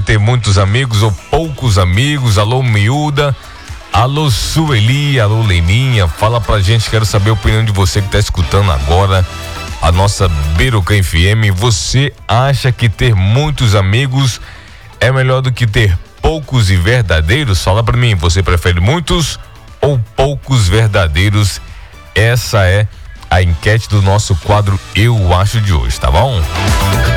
ter muitos amigos ou poucos amigos? Alô, Miúda. Alô, Sueli. Alô, Leninha. Fala pra gente, quero saber a opinião de você que tá escutando agora a nossa Birucã FM. Você acha que ter muitos amigos é melhor do que ter poucos e verdadeiros? Fala pra mim, você prefere muitos ou poucos verdadeiros? Essa é a enquete do nosso quadro Eu Acho de hoje, tá bom?